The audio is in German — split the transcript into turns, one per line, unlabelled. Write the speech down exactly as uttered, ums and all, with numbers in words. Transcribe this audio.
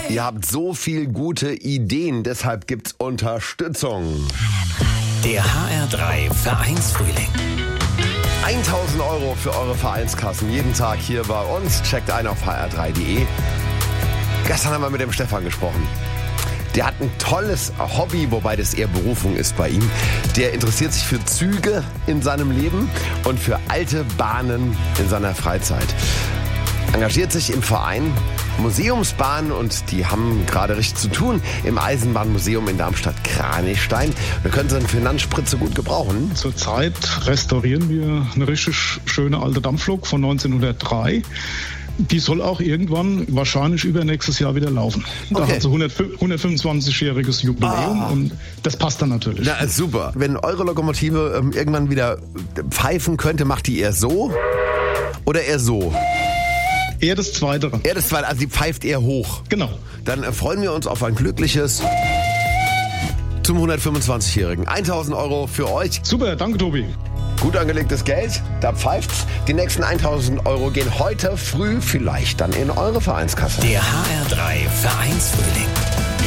Ihr habt so viel gute Ideen, deshalb gibt's Unterstützung.
Der H R drei Vereinsfrühling.
tausend Euro für eure Vereinskassen jeden Tag hier bei uns. Checkt ein auf h r drei punkt d e. Gestern haben wir mit dem Stefan gesprochen. Der hat ein tolles Hobby, wobei das eher Berufung ist bei ihm. Der interessiert sich für Züge in seinem Leben und für alte Bahnen in seiner Freizeit. Engagiert sich im Verein Museumsbahn und die haben gerade richtig zu tun im Eisenbahnmuseum in Darmstadt-Kranichstein. Wir können seine Finanzspritze gut gebrauchen.
Zurzeit restaurieren wir eine richtig schöne alte Dampflok von neunzehnhundertdrei. Die soll auch irgendwann, wahrscheinlich übernächstes Jahr wieder laufen. Da
Okay.
hat sie hundertfünfundzwanzigjähriges Jubiläum
Ah.
und das passt dann natürlich.
Na, super. Wenn eure Lokomotive ähm, irgendwann wieder pfeifen könnte, macht die eher so oder eher so?
Eher das Zweite.
Eher das zweite, also die pfeift eher hoch.
Genau.
Dann äh, freuen wir uns auf ein glückliches zum hundertfünfundzwanzigjährigen. tausend Euro für euch.
Super, danke Tobi.
Gut angelegtes Geld, da pfeift's. Die nächsten tausend Euro gehen heute früh vielleicht dann in eure Vereinskasse.
Der H R drei Vereinsfrühling.